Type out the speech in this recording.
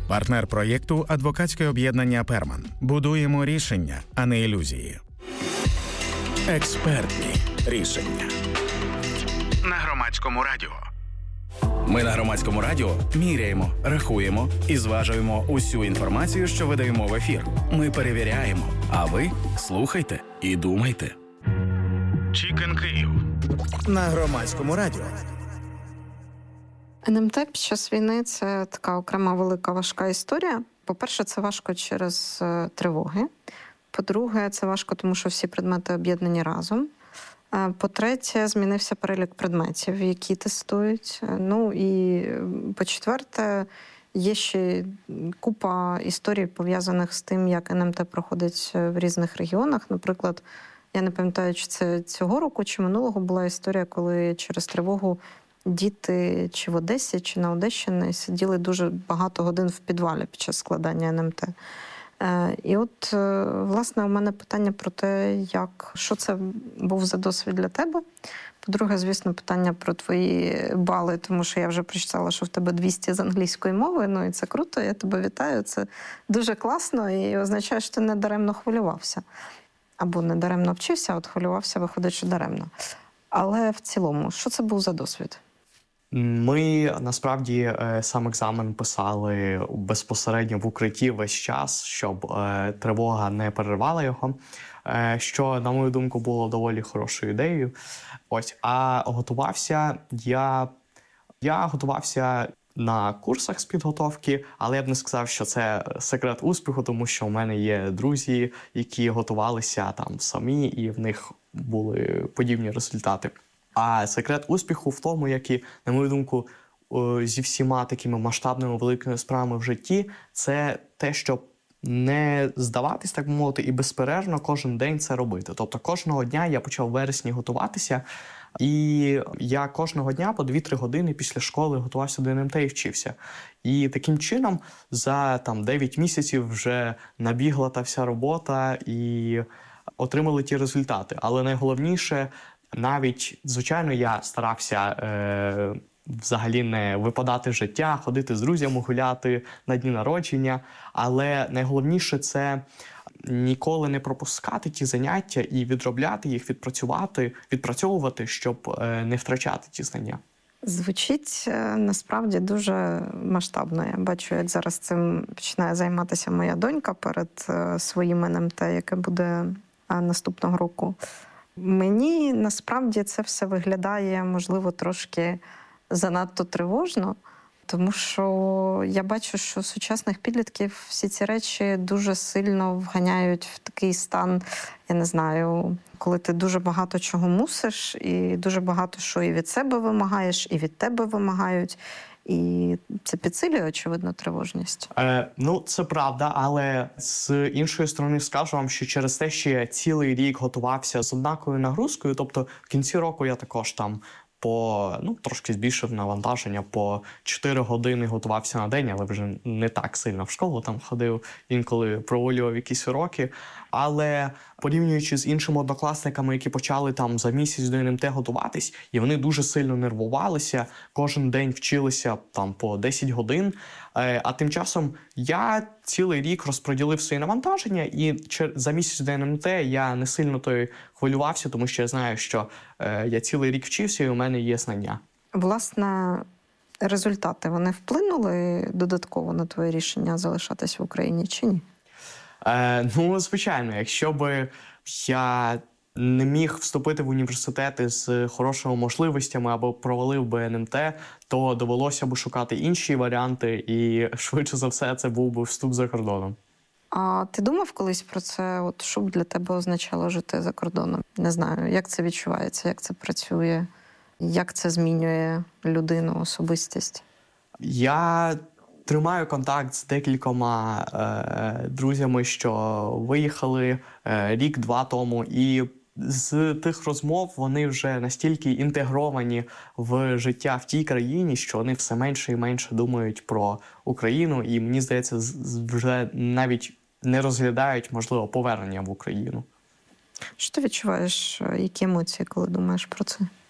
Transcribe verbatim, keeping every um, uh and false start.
Партнер проєкту – адвокатське об'єднання «Перман». Будуємо рішення, а не ілюзії. Експертні рішення. На Громадському радіо. Ми на Громадському радіо міряємо, рахуємо і зважуємо усю інформацію, що видаємо в ефір. Ми перевіряємо, а ви слухайте і думайте. Чікен Київ. На Громадському радіо. ен ем те під час війни – це така окрема велика важка історія. По-перше, це важко через е, тривоги. По-друге, це важко, тому що всі предмети об'єднані разом. Е, по-третє, змінився перелік предметів, які тестують. Ну і по-четверте, є ще купа історій, пов'язаних з тим, як ен ем те проходить в різних регіонах. Наприклад, я не пам'ятаю, чи це цього року, чи минулого була історія, коли через тривогу діти чи в Одесі, чи на Одещині сиділи дуже багато годин в підвалі під час складання ен ем те. І от, власне, у мене питання про те, як, що це був за досвід для тебе. По-друге, звісно, питання про твої бали, тому що я вже прочитала, що в тебе двісті з англійської мови, ну і це круто, я тебе вітаю, це дуже класно і означає, що ти не даремно хвилювався. Або не даремно вчився, а от хвилювався, виходить, що даремно. Але в цілому, що це був за досвід? Ми, насправді, сам екзамен писали безпосередньо в укритті весь час, щоб е, тривога не перервала його, е, що, на мою думку, було доволі хорошою ідеєю. Ось, а готувався я, я готувався на курсах з підготовки, але я б не сказав, що це секрет успіху, тому що у мене є друзі, які готувалися там самі, і в них були подібні результати. А секрет успіху в тому, як і, на мою думку, зі всіма такими масштабними великими справами в житті, це те, щоб не здаватись, так би мовити, і безперервно кожен день це робити. Тобто кожного дня я почав в вересні готуватися, і я кожного дня по дві-три години після школи готувався до ен ем те і вчився. І таким чином за там дев'ять місяців вже набігла та вся робота і отримали ті результати. Але найголовніше, навіть, звичайно, я старався е, взагалі не випадати з життя, ходити з друзями гуляти на дні народження, але найголовніше – це ніколи не пропускати ті заняття і відробляти їх, відпрацювати, відпрацьовувати, щоб е, не втрачати ті знання. Звучить насправді дуже масштабно. Я бачу, як зараз цим починає займатися моя донька перед своїм ен ем те, яке буде наступного року. Мені насправді це все виглядає, можливо, трошки занадто тривожно, тому що я бачу, що сучасних підлітків всі ці речі дуже сильно вганяють в такий стан, я не знаю, коли ти дуже багато чого мусиш, і дуже багато що і від себе вимагаєш, і від тебе вимагають. І це підсилює, очевидно, тривожність. Е, ну, це правда, але з іншої сторони скажу вам, що через те, що я цілий рік готувався з однаковою нагрузкою, тобто в кінці року я також там по, ну, трошки збільшив навантаження, по чотири години готувався на день, але вже не так сильно в школу там ходив, інколи провалював якісь уроки. Але порівнюючи з іншими однокласниками, які почали там за місяць до ен ем те готуватись, і вони дуже сильно нервувалися, кожен день вчилися там по десять годин, а тим часом я цілий рік розподілив свої навантаження, і за місяць до ен ем те я не сильно той хвилювався, тому що я знаю, що я цілий рік вчився і у мене є знання. Власне, результати, вони вплинули додатково на твоє рішення залишатись в Україні чи ні? Е, ну, звичайно, якщо б я не міг вступити в університети з хорошими можливостями або провалив би ен ем те, то довелося б шукати інші варіанти, і швидше за все це був би вступ за кордоном. А ти думав колись про це, от, що б для тебе означало жити за кордоном? Не знаю, як це відчувається, як це працює, як це змінює людину, особистість? Я тримаю контакт з декількома е, друзями, що виїхали е, рік-два тому, і з тих розмов вони вже настільки інтегровані в життя в тій країні, що вони все менше і менше думають про Україну, і мені здається, вже навіть не розглядають, можливо, повернення в Україну. Що ти відчуваєш, які емоції, коли думаєш про це?